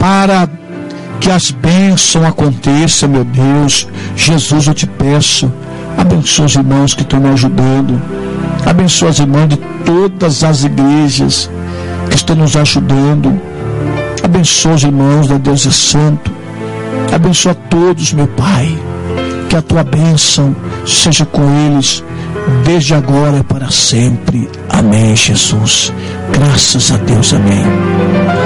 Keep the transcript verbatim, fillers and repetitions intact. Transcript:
para que as bênçãos aconteçam, meu Deus. Jesus, eu te peço, abençoa os irmãos que estão me ajudando, abençoa os irmãos de todas as igrejas que estão nos ajudando, abençoa os irmãos da Deus é Santo, abençoa todos, meu Pai, que a tua bênção seja com eles, desde agora e para sempre. Amém, Jesus. Graças a Deus, amém.